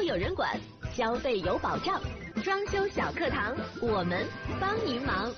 有人管，消费有保障。装修小课堂，我们帮您忙。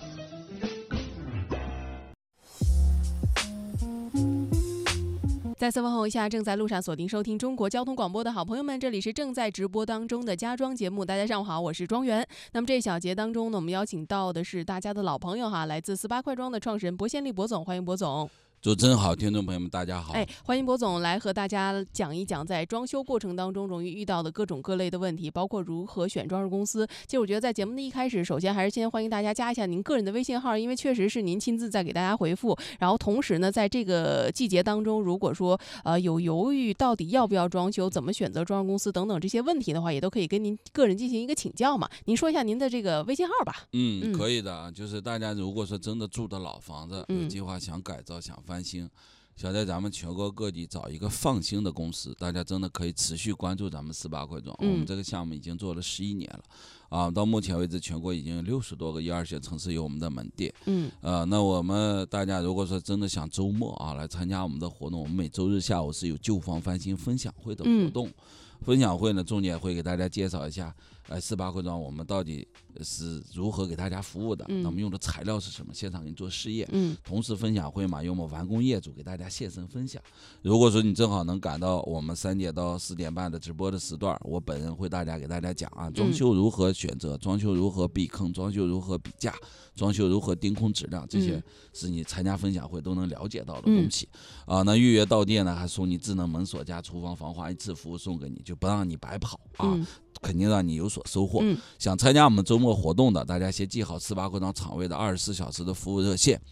再次问候一下正在路上锁定收听中国交通广播的好朋友们，这里是正在直播当中的家装节目。大家上午好，我是庄园。那么这一小节当中呢，我们邀请到的是大家的老朋友哈，来自48快装的创始人薄宪利薄总，欢迎薄总。 主持人好，听众朋友们大家好。 欢迎薄总来和大家讲一讲在装修过程当中容易遇到的各种各类的问题，包括如何选装饰公司。其实我觉得在节目的一开始，首先还是先欢迎大家加一下您个人的微信号，因为确实是您亲自在给大家回复。然后同时呢，在这个季节当中，如果说有犹豫到底要不要装修，怎么选择装饰公司等等这些问题的话，也都可以跟您个人进行一个请教嘛。您说一下您的这个微信号吧。 可以的啊，就是大家如果说真的住的老房子，有计划想改造、想翻新。想在咱们全国各地找一个放心的公司，大家真的可以持续关注咱们48快装。我们这个项目已经做了11年了，啊，到目前为止全国已经有60多个1、2线城市有我们的门店。那我们大家如果说真的想周末啊来参加我们的活动，我们每周日下午是有旧房翻新分享会的活动。分享会呢，重点会给大家介绍一下，48快装我们到底是如何给大家服务的，那么用的材料是什么，现场给你做试验。同时分享会嘛，由我们完工业主给大家现身分享。如果说你正好能赶到我们3点到4点半的直播的时段，我本人会给大家讲啊，装修如何选择，装修如何避坑，装修如何比价，装修如何盯空质量，这些是你参加分享会都能了解到的东西。那预约到店呢，还送你智能门锁加厨房防滑1次服务送给你，就不让你白跑啊，肯定让你有所收获。想参加我们周末活动的，大家先记好48快装厂卫的24小时的服务热线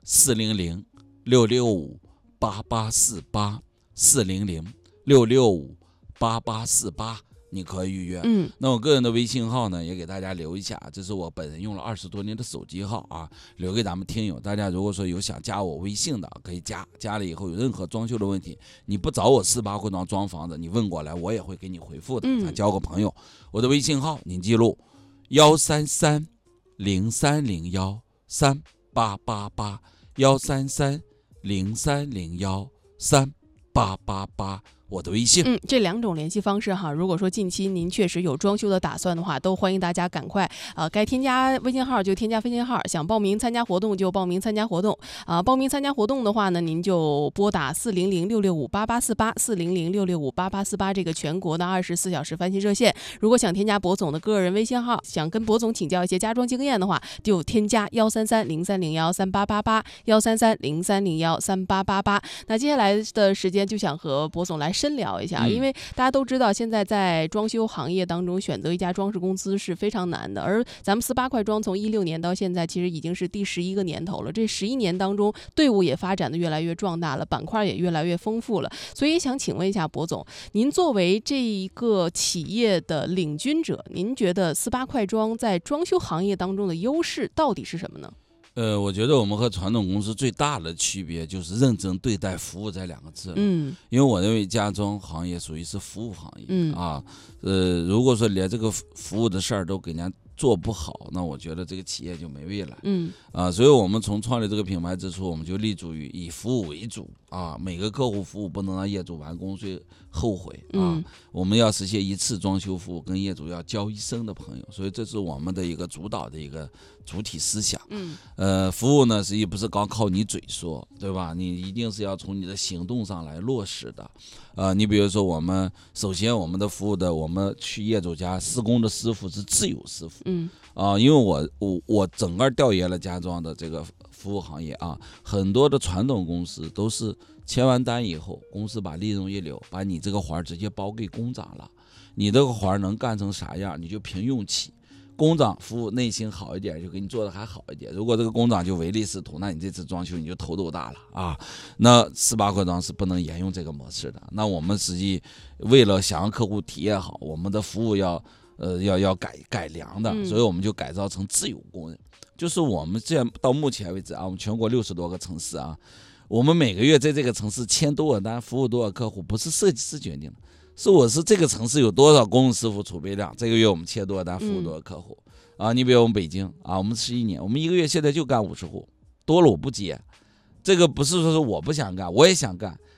，400-665-8848，400-665-8848，你可以预约。那我个人的微信号呢，也给大家留一下，这是我本人用了20多年的手机号啊，留给咱们听友。大家如果说有想加我微信的，可以加了以后有任何装修的问题，你不找我48快装装房子，你问过来，我也会给你回复的。咱交个朋友，我的微信号您记录133-0301-3888，133-0301-3888，我的微信。 这2种联系方式哈，如果说近期您确实有装修的打算的话，都欢迎大家赶快该添加微信号就添加微信号，想报名参加活动就报名参加活动报名参加活动的话呢，您就拨打400-665-8848，400-665-8848这个全国的24小时翻新热线。如果想添加薄总的个人微信号，想跟薄总请教一些家装经验的话，就添加133-0301-3888，133-0301-3888。那接下来的时间就想和薄总来深聊一下，因为大家都知道现在在装修行业当中选择一家装饰公司是非常难的，而咱们48快装从16年到现在其实已经是第11个年头了，这11年当中队伍也发展的越来越壮大了，板块也越来越丰富了。所以想请问一下薄总，您作为这一个企业的领军者，您觉得48快装在装修行业当中的优势到底是什么呢？ 我觉得我们和传统公司最大的区别就是认真对待服务这2个字。因为我认为家装行业属于是服务行业。如果说连这个服务的事儿都给人家做不好，那我觉得这个企业就没未来。所以我们从创立这个品牌之初，我们就立足于以服务为主啊，每个客户服务不能让业主完工税后悔啊。我们要实现一次装修服务，跟业主要交一生的朋友，所以这是我们的一个主导的一个主体思想。服务呢，实际不是光靠你嘴说，对吧？你一定是要从你的行动上来落实的。你比如说首先我们的服务的，我们去业主家施工的师傅是自有师傅。因为我整个调研了家装的这个服务行业啊，很多的传统公司都是签完单以后，公司把利润一留，把你这个活直接包给工长了，你这个活能干成啥样，你就凭运气。工长服务内心好一点，就给你做的还好一点。如果这个工长就唯利是图，那你这次装修你就头都大了啊！那48快装是不能沿用这个模式的。那我们实际为了想让客户体验好，我们的服务要改良的，所以我们就改造成自有工人。就是我们这样到目前为止啊，我们全国60多个城市啊，我们每个月在这个城市签多少单，服务多少客户，不是设计师决定的。我是这个城市有多少工人师傅储备量，这个月我们签多少单，服务多少客户你比如我们北京啊，我们11年，我们一个月现在就干50户，多了我不接。这个不是说我不想干，我也想干，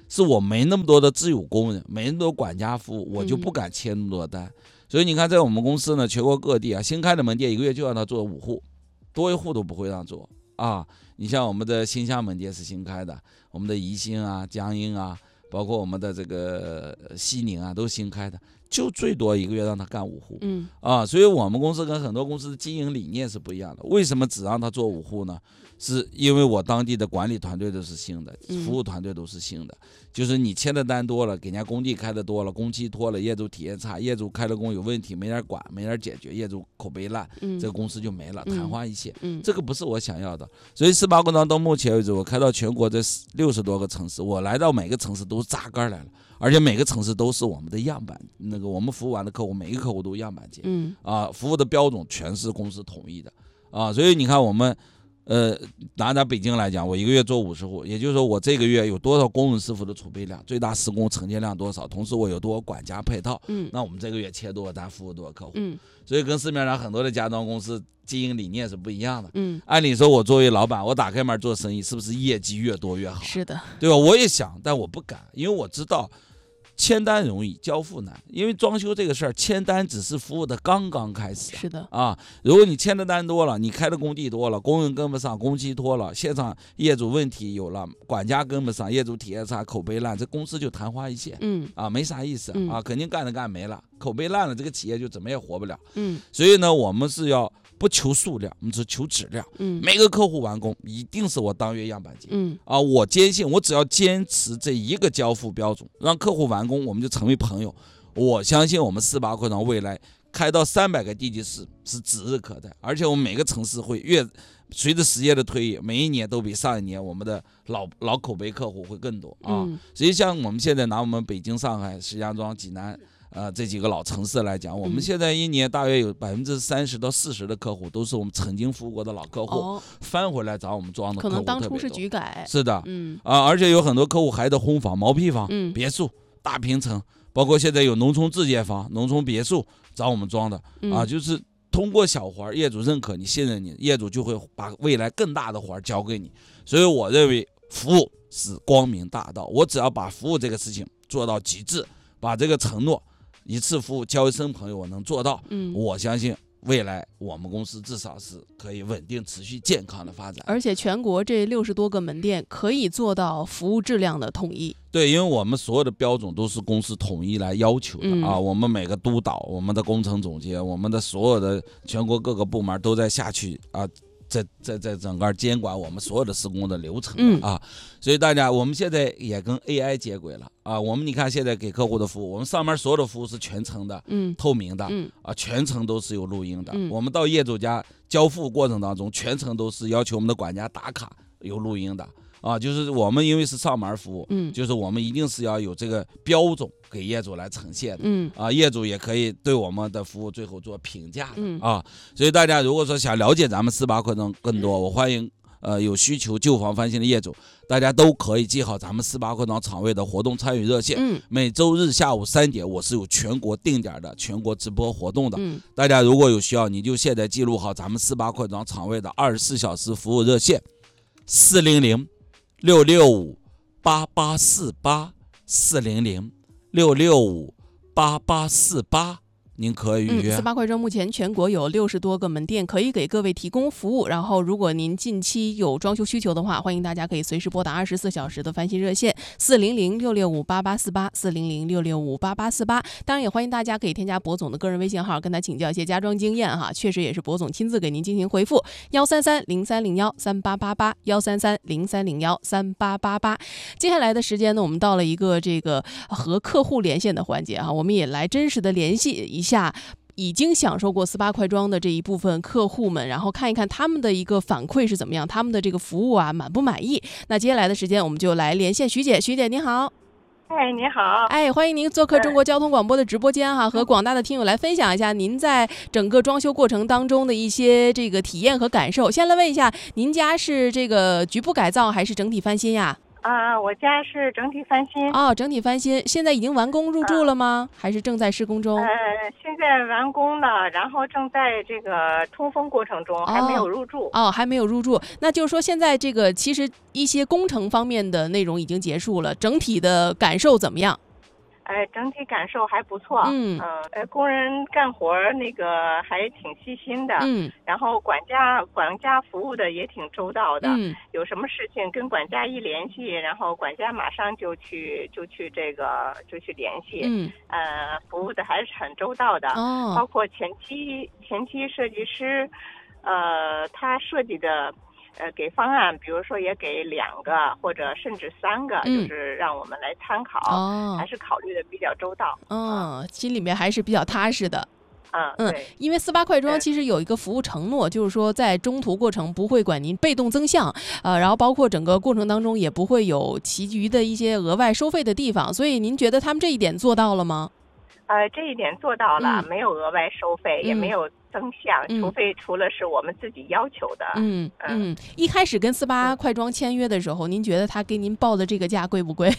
是我没那么多的自有工人，没那么多管家服务，我就不敢签那么多单。所以你看，在我们公司呢，全国各地啊，新开的门店1个月就让他做5户，多1户都不会让做啊。你像我们的新乡门店是新开的，我们的宜兴啊、江阴啊，包括我们的这个西宁啊，都是新开的，就最多1个月让他干5户。所以我们公司跟很多公司的经营理念是不一样的。为什么只让他做5户呢？是因为我当地的管理团队都是新的，服务团队都是新的，就是你签的单多了，给人家工地开的多了，工期拖了，业主体验差，业主开了工有问题没人管，没人解决，业主口碑烂，这个公司就没了，昙花一现。这个不是我想要的。所以18个庄到目前为止，我开到全国这60多个城市，我来到每个城市都是扎根来了，而且每个城市都是我们的样板，那个我们服务完的客户，每一个客户都样板件，服务的标准全是公司统一的所以你看我们。拿北京来讲，我1个月做50户，也就是说我这个月有多少工人师傅的储备量，最大施工承接量多少，同时我有多少管家配套，那我们这个月切多少单，服务多少客户，所以跟市面上很多的家装公司经营理念是不一样的。按理说我作为老板，我打开门做生意，是不是业绩越多越好？ 是的， 对吧？我也想，但我不敢，因为我知道。签单容易，交付难，因为装修这个事儿，签单只是服务的刚刚开始。 是的如果你签的单多了，你开的工地多了，工人跟不上，工期拖了，现场业主问题有了，管家跟不上，业主体验差，口碑烂，这公司就昙花一现。没啥意思肯定干没了，口碑烂了，这个企业就怎么也活不了。所以呢，我们是要不求数量，我们只求质量。每个客户完工一定是我当月样板件。我坚信，我只要坚持这一个交付标准，让客户完工，我们就成为朋友。我相信我们48扩张未来开到300个地级市是指日可待，而且我们每个城市会随着时间的推移，每一年都比上一年我们的老口碑客户会更多实际上我们现在拿我们北京、上海、石家庄、济南。这几个老城市来讲，我们现在一年大约有30%到40%的客户都是我们曾经服务过的老客户，翻回来找我们装的客户特别多。 可能当初是局改。 是的，而且有很多客户还得烘房、毛坯房、别墅、大平层，包括现在有农村自建房、农村别墅找我们装的就是通过小活，业主认可你、信任你，业主就会把未来更大的活交给你。所以我认为服务是光明大道，我只要把服务这个事情做到极致，把这个承诺。一次服务交一生朋友，我能做到。我相信未来我们公司至少是可以稳定、持续、健康的发展。 而且全国这60多个门店可以做到服务质量的统一。 对，因为我们所有的标准都是公司统一来要求的我们每个督导、我们的工程总监、我们的所有的全国各个部门都在下去在整个监管我们所有的施工的流程所以大家我们现在也跟 AI 接轨了我们你看现在给客户的服务，我们上面所有的服务是全程的透明的全程都是有录音的我们到业主家交付过程当中，全程都是要求我们的管家打卡有录音的就是我们因为是上门服务就是我们一定是要有这个标准给业主来呈现的业主也可以对我们的服务最后做评价的所以大家如果说想了解咱们48扩张更多，我欢迎有需求旧房翻新的业主，大家都可以记好咱们48扩张厂位的活动参与热线每周日下午3点我是有全国定点的全国直播活动的大家如果有需要，你就现在记录好咱们48扩张厂位的24小时服务热线400-665-8848，400-665-8848，您可以预约。 48扩张目前全国有60多个门店可以给各位提供服务，然后如果您近期有装修需求的话，欢迎大家可以随时拨打24小时的翻新热线400-665-8848，400-665-8848。当然也欢迎大家可以添加博总的个人微信号，跟他请教一些家装经验确实也是博总亲自给您进行回复133-0301-3888，133-0301-3888。接下来的时间呢，我们到了一个这个和客户连线的环节我们也来真实的联系一下已经享受过48快装的这一部分客户们，然后看一看他们的一个反馈是怎么样，他们的这个服务满不满意。那接下来的时间我们就来连线徐姐。徐姐您好。 你好。 欢迎您做客中国交通广播的直播间和广大的听友来分享一下您在整个装修过程当中的一些这个体验和感受。先来问一下，您家是这个局部改造还是整体翻新呀？ 我家是整体翻新。 哦，整体翻新，现在已经完工入住了吗？还是正在施工中？ 现在完工了，然后正在这个通风过程中，还没有入住。 还没有入住，那就是说现在这个其实一些工程方面的内容已经结束了，整体的感受怎么样？ 整体感受还不错。工人干活那个还挺细心的。然后管家服务的也挺周到的。有什么事情跟管家一联系，然后管家马上就去联系。服务的还是很周到的。包括前期设计师，他设计的。给方案，比如说也给2个或者甚至3个，就是让我们来参考。还是考虑的比较周到。 心里面还是比较踏实的。 对， 因为4·8快装其实有一个服务承诺，就是说在中途过程不会管您被动增项，然后包括整个过程当中也不会有其余的一些额外收费的地方，所以您觉得他们这一点做到了吗？ 这一点做到了，没有额外收费，也没有增项，除了是我们自己要求的。 一开始跟4·8快装签约的时候，您觉得他给您报的这个价贵不贵？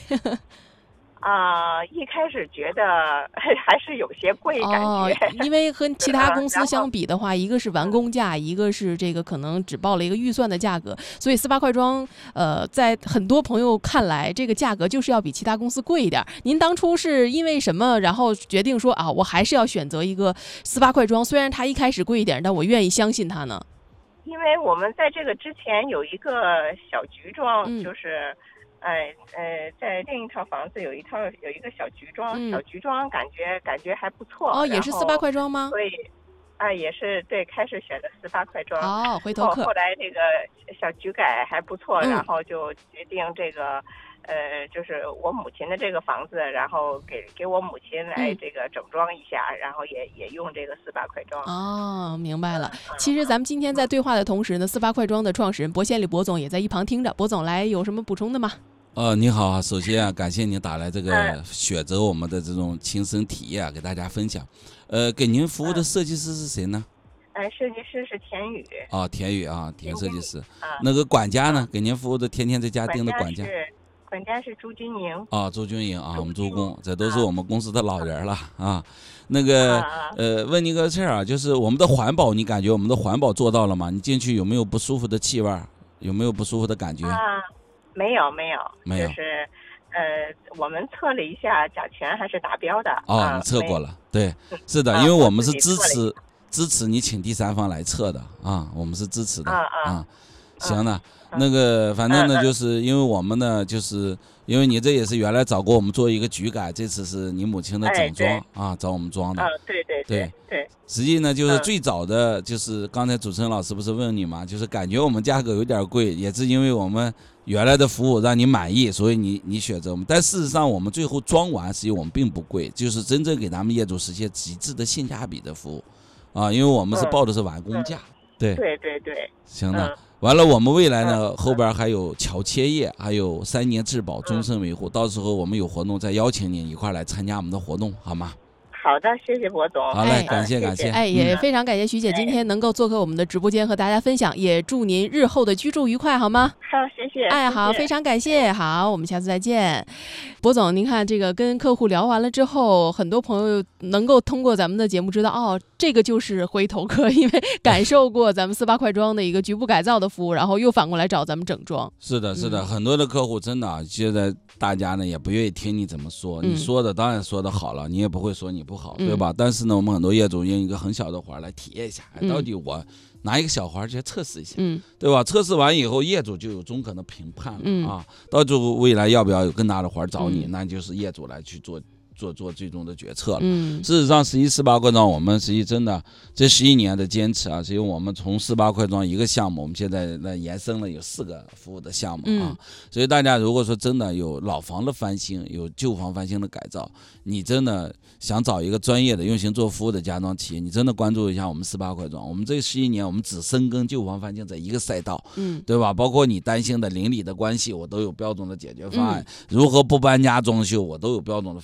一开始觉得还是有些贵感觉。 因为和其他公司相比的话，一个是完工价，一个是这个可能只报了一个预算的价格，所以4·8快装在很多朋友看来，这个价格就是要比其他公司贵一点。您当初是因为什么，然后决定说我还是要选择一个4·8快装，虽然它一开始贵一点，但我愿意相信它呢？ 因为我们在这个之前有一个小局装，就是在另一套房子有一个小局装，小局装感觉还不错。 也是4·8快装吗？ 对，也是对，开始选的4·8快装。 回头客。 后来这个小局改还不错，然后就决定这个就是我母亲的这个房子，然后给我母亲来这个整装一下，然后也用这个4·8快装。 明白了。其实咱们今天在对话的同时呢，4·8快装的创始人薄献礼薄总也在一旁听着。薄总来有什么补充的吗？ 你好，首先感谢您打来这个选择我们的这种亲身体验给大家分享。给您服务的设计师是谁呢？ 设计师是田宇。 田宇田设计师。那个管家呢？给您服务的天天在家盯的管家。 管家是朱军营。 朱军营我们朱工，这都是我们公司的老人了那个问您个事儿就是我们的环保，你感觉我们的环保做到了吗？你进去有没有不舒服的气味？有没有不舒服的感觉？ 没有，就是我们测了一下，甲醛还是达标的。 你测过了？对，是的，因为我们是支持你请第三方来测的我们是支持的行了。那个反正呢，就是因为我们呢，就是因为你这也是原来找过我们做一个局改，这次是你母亲的整装找我们装的。对。实际呢，就是最早的就是刚才主持人老师不是问你吗？就是感觉我们价格有点贵，也是因为我们原来的服务让你满意，所以你选择我们。但事实上，我们最后装完，实际我们并不贵，就是真正给咱们业主实现极致的性价比的服务因为我们是报的是完工价。对。行的。完了，我们未来呢，后边还有桥切业，还有3年质保、终身维护。到时候我们有活动再邀请您一块来参加我们的活动，好吗？ 好的，谢谢薄总。 好嘞，感谢。 也非常感谢徐姐今天能够做客我们的直播间和大家分享，也祝您日后的居住愉快，好吗？ 好，谢谢。 好，非常感谢。好，我们下次再见。薄总，您看这个跟客户聊完了之后，很多朋友能够通过咱们的节目知道，这个就是回头客，因为感受过咱们4·8快装的一个局部改造的服务，然后又反过来找咱们整装。 是的，很多的客户真的现在大家呢也不愿意听你怎么说，你说的当然说的好了，你也不会说你不好，对吧？但是呢，我们很多业主用一个很小的环来体验一下，到底我拿一个小环去测试一下，对吧？测试完以后，业主就有中肯的评判了到时候未来要不要有更大的环找你，那就是业主来去做最终的决策了。事实上4·8快装我们实际真的这11年的坚持是因为我们从4·8快装一个项目，我们现在延伸了有4个服务的项目所以大家如果说真的有老房的翻新，有旧房翻新的改造，你真的想找一个专业的用心做服务的家装企业，你真的关注一下我们4·8快装。我们这11年我们只深耕旧房翻新这一个赛道对吧？包括你担心的邻里的关系，我都有标准的解决方案如何不搬家装修，我都有标准的方案。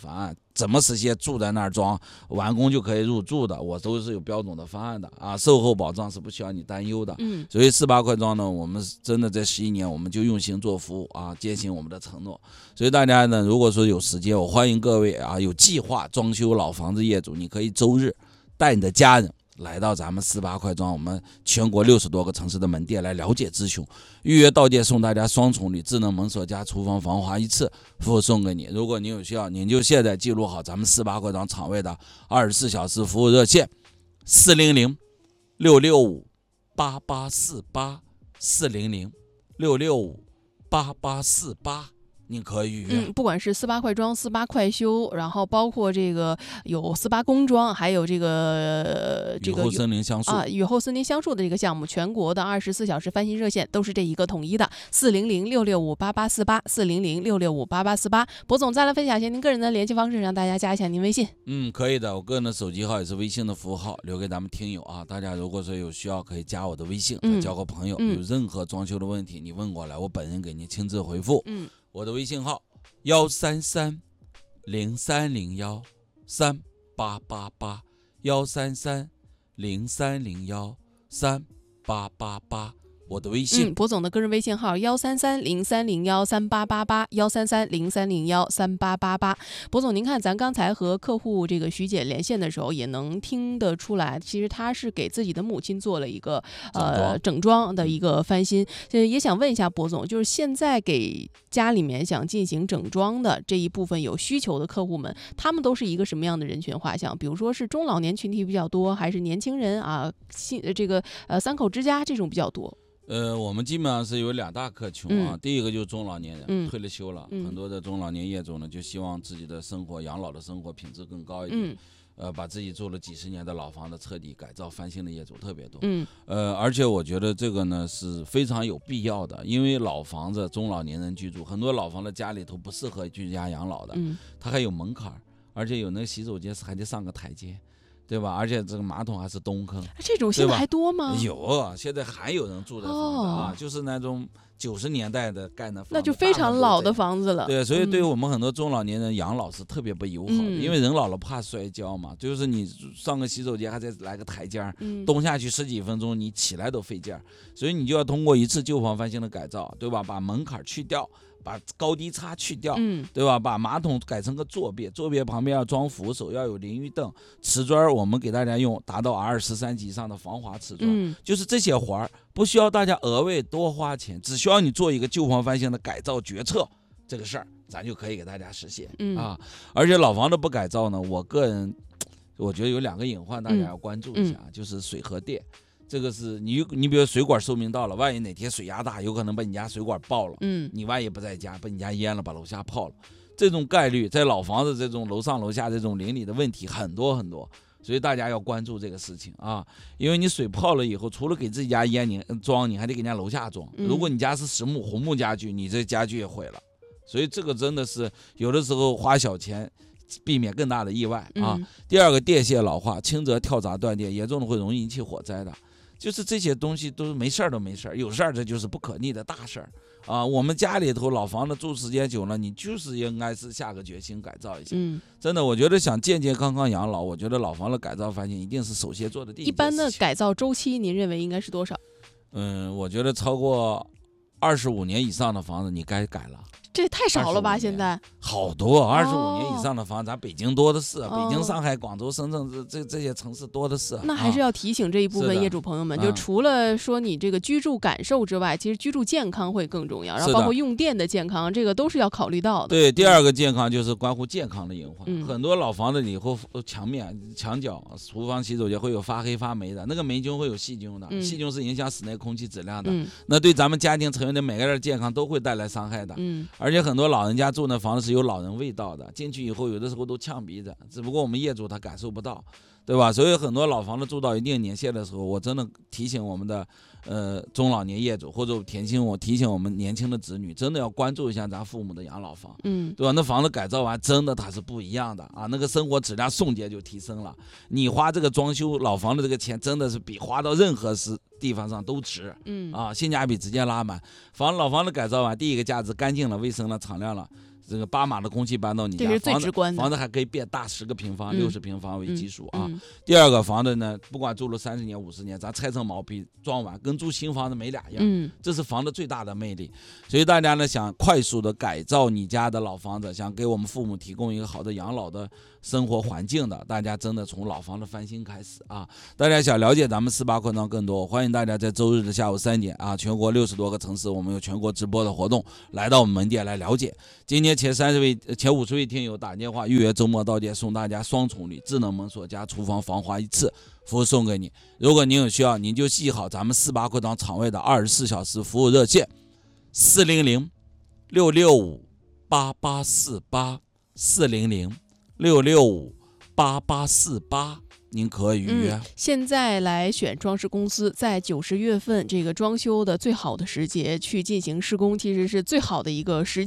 怎么实现住在那儿装完工就可以入住的，我都是有标准的方案的啊，售后保障是不需要你担忧的。所以48块庄呢，我们真的在11年我们就用心做服务啊，践行我们的承诺。所以大家呢，如果说有时间，我欢迎各位啊，有计划装修老房子业主，你可以周日带你的家人来到咱们48块庄，我们全国60多个城市的门店来了解咨询，预约到店送大家双重礼，智能门锁加厨房防滑一次服务送给你。如果您有需要，您就现在记录好咱们48块庄场位的24小时服务热线400-665-8848 400-665-8848。你可以预约， 不管是48块庄、48快修，然后包括这个有48工庄，还有这个雨后森林橡树雨后森林橡树的这个项目，全国的24小时翻新热线都是这一个统一的400-665-8848 400-665-8848。博总再来分享一下您个人的联系方式，让大家加一下您微信。 可以的，我个人的手机号也是微信的服务号，留给咱们听友啊。大家如果说有需要，可以加我的微信，交个朋友。有任何装修的问题，你问过来，我本人给您亲自回复。我的微信号133-0301-3888 133-0301-3888，我的微信。 博总的个人微信号133-0301-3888 133-0301-3888。博总，您看咱刚才和客户这个徐姐连线的时候，也能听得出来，其实她是给自己的母亲做了一个整装的一个翻新。也想问一下博总，就是现在给家里面想进行整装的这一部分有需求的客户们，他们都是一个什么样的人群画像？比如说是中老年群体比较多，还是年轻人啊？三口之家这种比较多？ 我们基本上是有2大客群啊。第一个就是中老年人，退了休了，很多的中老年业主呢，就希望自己的生活、养老的生活品质更高一点。把自己住了几十年的老房子彻底改造翻新的业主特别多。而且我觉得这个呢是非常有必要的，因为老房子中老年人居住，很多老房子家里头不适合居家养老的，它还有门槛，而且有那个洗手间还得上个台阶。对吧？而且这个马桶还是东坑， 这种现在还多吗？ 有，现在还有人住的房子啊，就是那种90年代的盖的房子， 那就非常老的房子了。 对，所以对于我们很多中老年人养老是特别不友好的，因为人老了怕摔跤嘛，就是你上个洗手间还得来个台阶，蹲下去10几分钟，你起来都费劲，所以你就要通过一次旧房翻新的改造，对吧？把门槛去掉。把高低差去掉，对吧？把马桶改成个坐便，坐便旁边要装扶手，要有淋浴凳，瓷砖我们给大家用达到 R13级以上的防滑瓷砖，就是这些活儿不需要大家额外多花钱，只需要你做一个旧房翻新的改造决策，这个事儿咱就可以给大家实现啊。而且老房子不改造呢，我个人我觉得有2个隐患，大家要关注一下，就是水和电。这个是你比如水管寿命到了，万一哪天水压大，有可能把你家水管爆了，你万一不在家，把你家淹了，把楼下泡了，这种概率在老房子这种楼上楼下这种邻里的问题很多很多，所以大家要关注这个事情啊，因为你水泡了以后，除了给自己家淹你装，你还得给人家楼下装，如果你家是实木红木家具，你这家具也毁了，所以这个真的是有的时候花小钱避免更大的意外啊。第2个，电线老化，轻则跳闸断电，严重的会容易引起火灾的。就是这些东西都是没事儿都没事儿，有事儿这就是不可逆的大事儿啊！我们家里头老房子住时间久了，你就是应该是下个决心改造一下。真的，我觉得想健健康康养老，我觉得老房子改造翻新一定是首先做的第一件事情。 一般的改造周期，您认为应该是多少？ 我觉得超过25年以上的房子，你该改了。 这太少了吧？现在好多25年以上的房子，咱北京多的是，北京、上海、广州、深圳这些城市多的是。 那还是要提醒这一部分业主朋友们，就除了说你这个居住感受之外，其实居住健康会更重要，然后包括用电的健康，这个都是要考虑到的。 对，第2个健康就是关乎健康的隐患。很多老房子里后墙面、墙角、厨房、洗手间会有发黑发霉的，那个霉菌会有细菌的，细菌是影响室内空气质量的，那对咱们家庭成员的每个人健康都会带来伤害的。而且很多老人家住那房子是有老人味道的，进去以后有的时候都呛鼻子，只不过我们业主他感受不到，对吧？所以很多老房子住到一定年限的时候，我真的提醒我们的中老年业主，或者提醒我们年轻的子女，真的要关注一下咱父母的养老房，对吧？那房子改造完真的它是不一样的啊，那个生活质量瞬间就提升了。你花这个装修老房的这个钱，真的是比花到任何地方上都值，性价比直接拉满。老房子改造完，第一个价值干净了、卫生了、敞亮了。 这个8码的空气搬到你家， 这是最直观的。 房子还可以变大10个平方、60平方为基数啊。第二个房子呢，不管住了30年、50年，咱拆成毛坯装完，跟住新房子没俩样。这是房子最大的魅力。所以大家呢，想快速的改造你家的老房子，想给我们父母提供一个好的养老的生活环境的，大家真的从老房子翻新开始啊！大家想了解咱们18课堂更多，欢迎大家在周日的下午3点啊，全国60多个城市，我们有全国直播的活动，来到我们门店来了解。今天前50位听友打电话预约周末到店，送大家双重礼，智能门锁加厨房防滑1次，服务送给你。如果您有需要，您就记好咱们18课堂场外的24小时服务热线400-665-8848，400-665-8848，您可以预约。 现在来选装饰公司，在90月份这个装修的最好的时节去进行施工，其实是最好的一个时